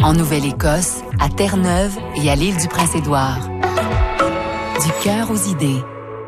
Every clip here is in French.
En Nouvelle-Écosse, à Terre-Neuve et à l'île du Prince-Édouard. Du cœur aux idées.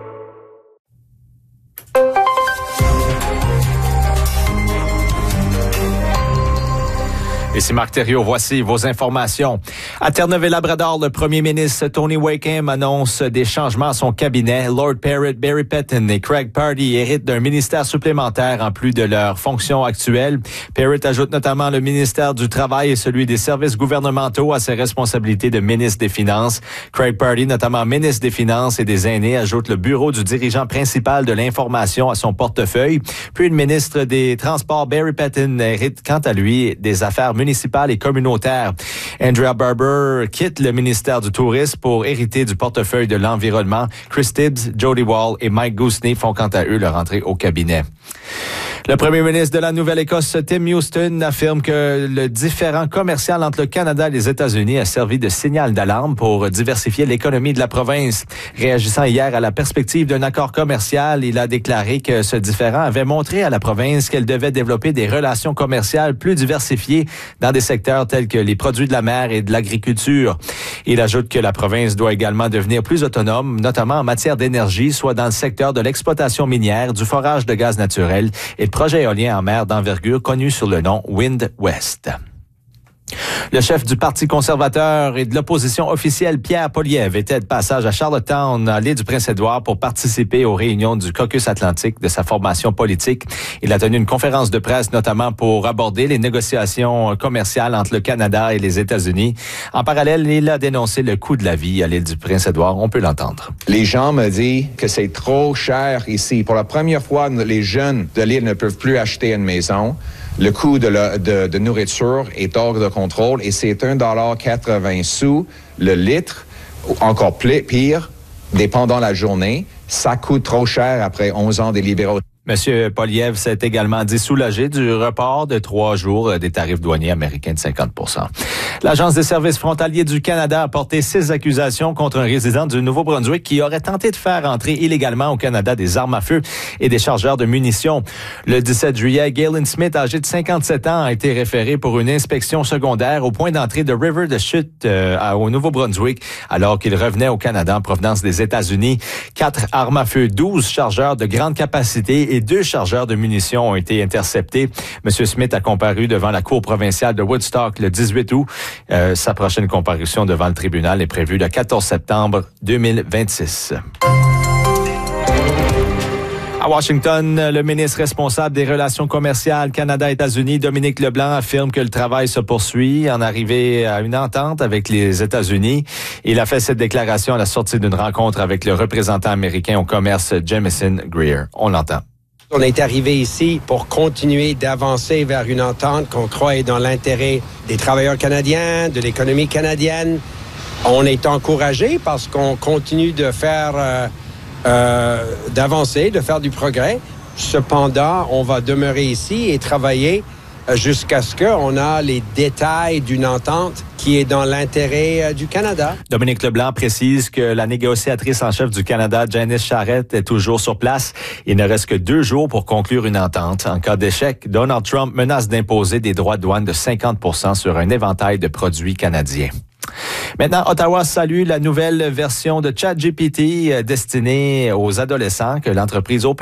Ici Marc Thériault, voici vos informations. À Terre-Neuve et Labrador, le premier ministre Tony Wakeham annonce des changements à son cabinet. Lord Parrott, Barry Pettin et Craig Pardee héritent d'un ministère supplémentaire en plus de leurs fonctions actuelles. Parrott ajoute notamment le ministère du Travail et celui des services gouvernementaux à ses responsabilités de ministre des Finances. Craig Pardee, notamment ministre des Finances et des Aînés, ajoute le bureau du dirigeant principal de l'information à son portefeuille. Puis le ministre des Transports, Barry Pettin, hérite quant à lui des affaires municipales et communautaires. Andrea Barber quitte le ministère du Tourisme pour hériter du portefeuille de l'Environnement. Chris Tibbs, Jody Wall et Mike Gousney font quant à eux leur entrée au cabinet. Le premier ministre de la Nouvelle-Écosse, Tim Houston, affirme que le différend commercial entre le Canada et les États-Unis a servi de signal d'alarme pour diversifier l'économie de la province. Réagissant hier à la perspective d'un accord commercial, il a déclaré que ce différend avait montré à la province qu'elle devait développer des relations commerciales plus diversifiées dans des secteurs tels que les produits de la mer et de l'agriculture. Il ajoute que la province doit également devenir plus autonome, notamment en matière d'énergie, soit dans le secteur de l'exploitation minière, du forage de gaz naturel et de projets éoliens en mer d'envergure connu sous le nom Wind West. Le chef du Parti conservateur et de l'opposition officielle, Pierre Poilievre, était de passage à Charlottetown, à l'île du Prince-Édouard, pour participer aux réunions du caucus atlantique de sa formation politique. Il a tenu une conférence de presse, notamment pour aborder les négociations commerciales entre le Canada et les États-Unis. En parallèle, il a dénoncé le coût de la vie à l'île du Prince-Édouard. On peut l'entendre. Les gens me disent que c'est trop cher ici. Pour la première fois, les jeunes de l'île ne peuvent plus acheter une maison. Le coût de nourriture est hors de contrôle et c'est 1,80 $ le litre, encore pire, dépendant la journée. Ça coûte trop cher après 11 ans des libéraux. M. Poilievre s'est également dit soulagé du report de 3 jours des tarifs douaniers américains de 50 %. L'Agence des services frontaliers du Canada a porté 6 accusations contre un résident du Nouveau-Brunswick qui aurait tenté de faire entrer illégalement au Canada des armes à feu et des chargeurs de munitions. Le 17 juillet, Galen Smith, âgé de 57 ans, a été référé pour une inspection secondaire au point d'entrée de River de Chute au Nouveau-Brunswick alors qu'il revenait au Canada en provenance des États-Unis. 4 armes à feu, 12 chargeurs de grande capacité et 2 chargeurs de munitions ont été interceptés. M. Smith a comparu devant la Cour provinciale de Woodstock le 18 août. Sa prochaine comparution devant le tribunal est prévue le 14 septembre 2026. À Washington, le ministre responsable des relations commerciales Canada-États-Unis, Dominique Leblanc, affirme que le travail se poursuit en arriver à une entente avec les États-Unis. Il a fait cette déclaration à la sortie d'une rencontre avec le représentant américain au commerce, Jamieson Greer. On l'entend. On est arrivé ici pour continuer d'avancer vers une entente qu'on croit est dans l'intérêt des travailleurs canadiens, de l'économie canadienne. On est encouragé parce qu'on continue de faire, d'avancer, de faire du progrès. Cependant, on va demeurer ici et travailler jusqu'à ce qu'on a les détails d'une entente qui est dans l'intérêt du Canada. Dominique Leblanc précise que la négociatrice en chef du Canada, Janice Charette, est toujours sur place. Il ne reste que 2 jours pour conclure une entente. En cas d'échec, Donald Trump menace d'imposer des droits de douane de 50 % sur un éventail de produits canadiens. Maintenant, Ottawa salue la nouvelle version de ChatGPT destinée aux adolescents que l'entreprise